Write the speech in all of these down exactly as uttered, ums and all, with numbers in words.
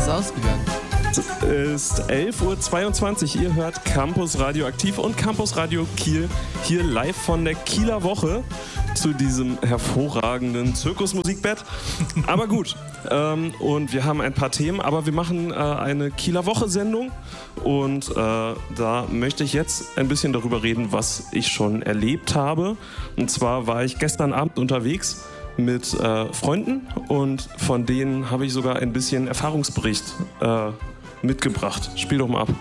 ist ausgegangen. Es ist elf Uhr zweiundzwanzig. Ihr hört Campus Radioaktiv und Campus Radio Kiel hier live von der Kieler Woche zu diesem hervorragenden Zirkusmusikbett. Aber gut, ähm, und wir haben ein paar Themen, aber wir machen äh, eine Kieler Woche-Sendung und äh, da möchte ich jetzt ein bisschen darüber reden, was ich schon erlebt habe. Und zwar war ich gestern Abend unterwegs mit äh, Freunden und von denen habe ich sogar ein bisschen Erfahrungsbericht äh, mitgebracht. Spiel doch mal ab.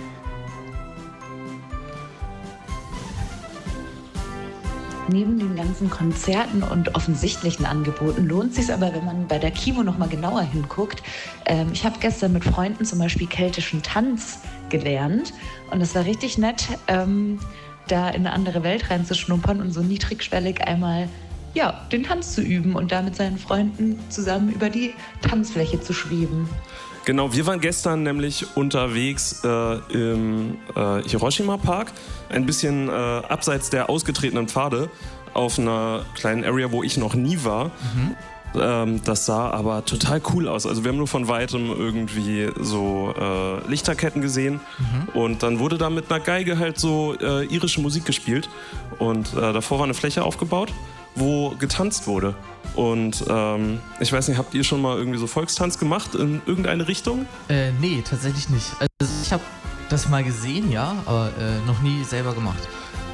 Neben den ganzen Konzerten und offensichtlichen Angeboten lohnt es sich aber, wenn man bei der Kivo noch mal genauer hinguckt. Ähm, ich habe gestern mit Freunden zum Beispiel keltischen Tanz gelernt und es war richtig nett, ähm, da in eine andere Welt reinzuschnuppern und so niedrigschwellig einmal ja, den Tanz zu üben und da mit seinen Freunden zusammen über die Tanzfläche zu schweben. Genau, wir waren gestern nämlich unterwegs äh, im äh, Hiroshima Park, ein bisschen äh, abseits der ausgetretenen Pfade, auf einer kleinen Area, wo ich noch nie war. Mhm. Ähm, das sah aber total cool aus. Also wir haben nur von Weitem irgendwie so äh, Lichterketten gesehen mhm. und dann wurde da mit einer Geige halt so äh, irische Musik gespielt und äh, davor war eine Fläche aufgebaut, wo getanzt wurde. Und ähm, ich weiß nicht, habt ihr schon mal irgendwie so Volkstanz gemacht in irgendeine Richtung? Äh, nee, tatsächlich nicht. Also ich habe das mal gesehen, ja, aber äh, noch nie selber gemacht.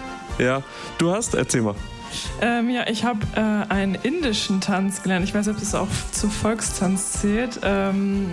Ja, du hast? Erzähl mal. Ähm, ja, ich habe äh, einen indischen Tanz gelernt. Ich weiß nicht, ob das auch zu Volkstanz zählt. Ähm,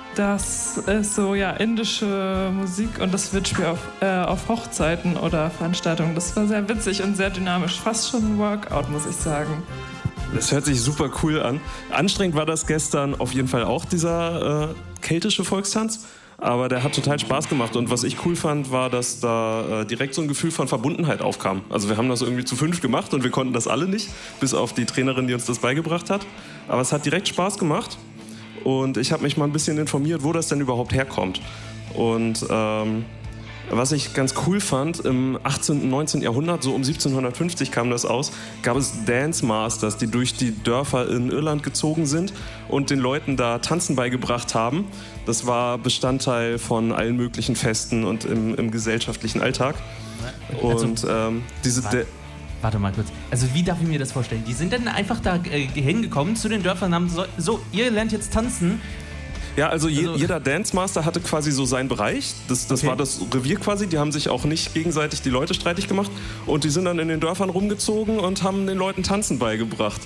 das ist so, ja, indische Musik und das wird spielt auf, äh, auf Hochzeiten oder Veranstaltungen. Das war sehr witzig und sehr dynamisch. Fast schon ein Workout, muss ich sagen. Das hört sich super cool an. Anstrengend war das gestern auf jeden Fall auch, dieser äh, keltische Volkstanz. Aber der hat total Spaß gemacht. Und was ich cool fand, war, dass da äh, direkt so ein Gefühl von Verbundenheit aufkam. Also wir haben das irgendwie zu fünf gemacht und wir konnten das alle nicht, bis auf die Trainerin, die uns das beigebracht hat. Aber es hat direkt Spaß gemacht. Und ich habe mich mal ein bisschen informiert, wo das denn überhaupt herkommt. Und ähm, was ich ganz cool fand, im achtzehnten und neunzehnten Jahrhundert, so um siebzehnhundertfünfzig kam das aus, gab es Dance Masters, die durch die Dörfer in Irland gezogen sind und den Leuten da Tanzen beigebracht haben. Das war Bestandteil von allen möglichen Festen und im, im gesellschaftlichen Alltag. Und also, ähm, diese... Warte, warte mal kurz. Also wie darf ich mir das vorstellen? Die sind dann einfach da äh, hingekommen zu den Dörfern und haben so, so, ihr lernt jetzt tanzen. Ja, also, je, also jeder Dance Master hatte quasi so seinen Bereich. Das, das okay. war das Revier quasi. Die haben sich auch nicht gegenseitig die Leute streitig gemacht. Und die sind dann in den Dörfern rumgezogen und haben den Leuten Tanzen beigebracht.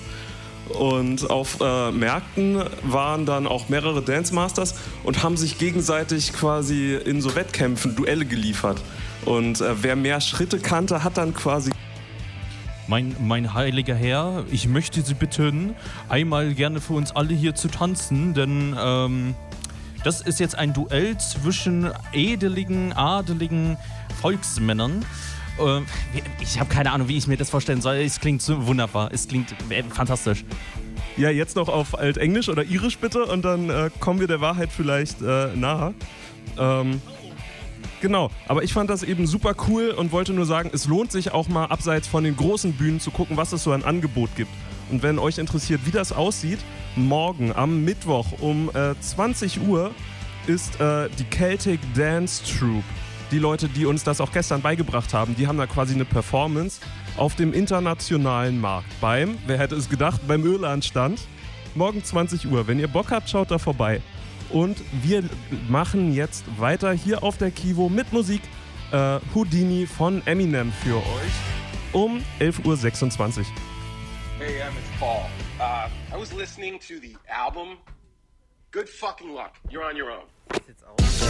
Und auf äh, Märkten waren dann auch mehrere Dance Masters und haben sich gegenseitig quasi in so Wettkämpfen Duelle geliefert. Und äh, wer mehr Schritte kannte, hat dann quasi... Mein, mein heiliger Herr, ich möchte Sie bitten, einmal gerne für uns alle hier zu tanzen, denn ähm, das ist jetzt ein Duell zwischen edeligen, adeligen Volksmännern. Äh, ich habe keine Ahnung, wie ich mir das vorstellen soll. Es klingt so wunderbar, es klingt äh, fantastisch. Ja, jetzt noch auf Altenglisch oder Irisch bitte und dann äh, kommen wir der Wahrheit vielleicht äh, nahe. Ähm... Genau, aber ich fand das eben super cool und wollte nur sagen, es lohnt sich auch mal abseits von den großen Bühnen zu gucken, was es so ein Angebot gibt. Und wenn euch interessiert, wie das aussieht, morgen am Mittwoch um äh, zwanzig Uhr ist äh, die Celtic Dance Troupe. Die Leute, die uns das auch gestern beigebracht haben, die haben da quasi eine Performance auf dem internationalen Markt. Beim, wer hätte es gedacht, beim Irlandstand. Morgen zwanzig Uhr. Wenn ihr Bock habt, schaut da vorbei. Und wir machen jetzt weiter hier auf der Kivo mit Musik. Äh, Houdini von Eminem für euch um elf Uhr sechsundzwanzig. Hey, Em, it's Paul. Uh, I was listening to the album. Good fucking luck. You're on your own.